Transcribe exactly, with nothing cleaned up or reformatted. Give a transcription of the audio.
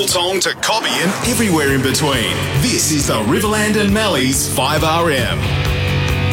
Biltong to Cobby and everywhere in between. This is the Riverland and Malleys five R M.